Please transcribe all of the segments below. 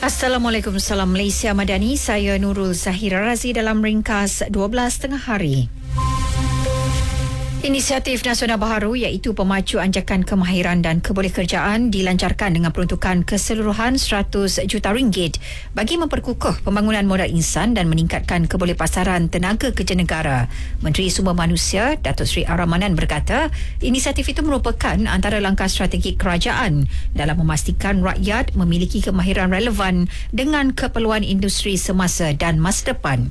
Assalamualaikum, salam Malaysia Madani. Saya Nurul Zahira Razi dalam ringkas 12 tengah hari. Inisiatif nasional baharu iaitu Pemacu Anjakan Kemahiran dan Kebolehkerjaan dilancarkan dengan peruntukan keseluruhan RM100 juta bagi memperkukuh pembangunan modal insan dan meningkatkan kebolehpasaran tenaga kerja negara. Menteri Sumber Manusia Datuk Seri Ar-Rahmanan berkata, inisiatif itu merupakan antara langkah strategik kerajaan dalam memastikan rakyat memiliki kemahiran relevan dengan keperluan industri semasa dan masa depan.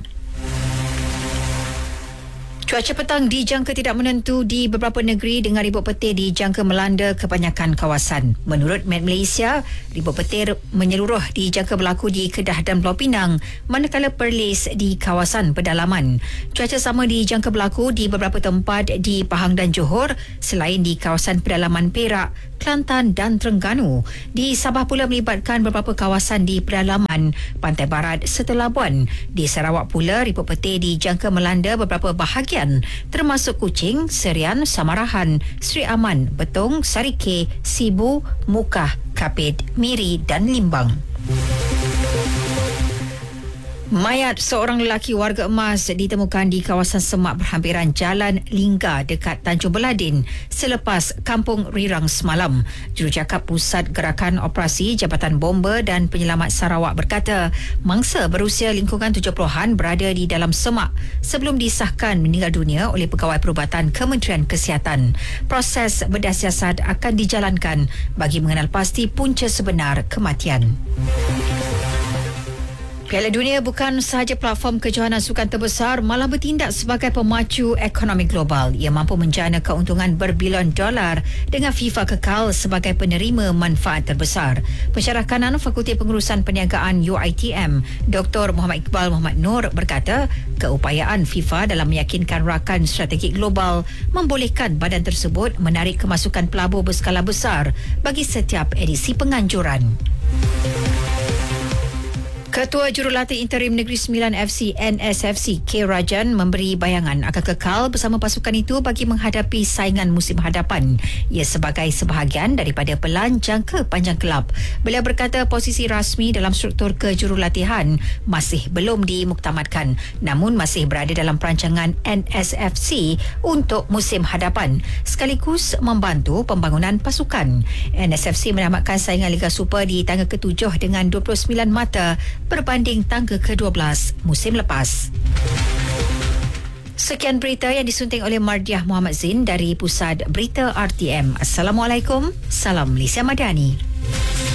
Cuaca petang dijangka tidak menentu di beberapa negeri dengan ribut petir dijangka melanda kebanyakan kawasan. Menurut Met Malaysia, ribut petir menyeluruh dijangka berlaku di Kedah dan Pulau Pinang, manakala Perlis di kawasan pedalaman. Cuaca sama dijangka berlaku di beberapa tempat di Pahang dan Johor selain di kawasan pedalaman Perak, Kelantan dan Terengganu. Di Sabah pula melibatkan beberapa kawasan di pedalaman Pantai Barat serta Labuan. Di Sarawak pula ribut petir dijangka melanda beberapa bahagian termasuk Kuching, Serian, Samarahan, Seri Aman, Betong, Sarike, Sibu, Mukah, Kapit, Miri dan Limbang. Mayat seorang lelaki warga emas ditemukan di kawasan semak berhampiran Jalan Lingga dekat Tanjung Beladin selepas Kampung Rirang semalam. Jurucakap Pusat Gerakan Operasi Jabatan Bomba dan Penyelamat Sarawak berkata, mangsa berusia lingkungan 70-an berada di dalam semak sebelum disahkan meninggal dunia oleh Pegawai Perubatan Kementerian Kesihatan. Proses bedah siasat akan dijalankan bagi mengenal pasti punca sebenar kematian. Piala Dunia bukan sahaja platform kejohanan sukan terbesar, malah bertindak sebagai pemacu ekonomi global. Ia mampu menjana keuntungan berbilion dolar dengan FIFA kekal sebagai penerima manfaat terbesar. Pensyarah kanan Fakulti Pengurusan Perniagaan UiTM, Dr. Muhammad Iqbal Muhammad Nur berkata, keupayaan FIFA dalam meyakinkan rakan strategi global membolehkan badan tersebut menarik kemasukan pelabur berskala besar bagi setiap edisi penganjuran. Ketua Jurulatih Interim Negeri Sembilan FC NSFC K. Rajan memberi bayangan akan kekal bersama pasukan itu bagi menghadapi saingan musim hadapan. Ia sebagai sebahagian daripada pelan jangka panjang kelab. Beliau berkata posisi rasmi dalam struktur kejurulatihan masih belum dimuktamadkan, namun masih berada dalam perancangan NSFC untuk musim hadapan sekaligus membantu pembangunan pasukan. NSFC menamatkan saingan Liga Super di tangga ke-7 dengan 29 mata berbanding tangga ke-12 musim lepas. Sekian berita yang disunting oleh Mardiah Muhammad Zin dari Pusat Berita RTM. Assalamualaikum, salam Malaysia Madani.